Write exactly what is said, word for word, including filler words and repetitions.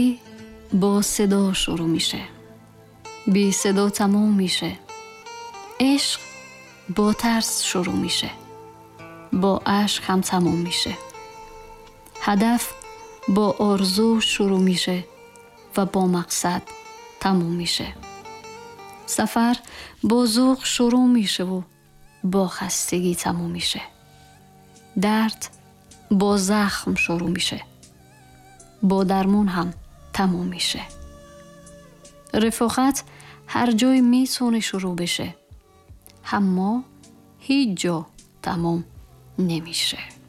با صدا شروع میشه، بی صدا تموم میشه. عشق با ترس شروع میشه، با اشک هم تموم میشه. هدف با آرزو شروع میشه و با مقصد تموم میشه. سفر با ذوق شروع میشه و با خستگی تموم میشه. درد با زخم شروع میشه، با درمون هم تموم میشه. رفاقت هر جای میتونه شروع بشه، اما هیچ جا تموم نمیشه.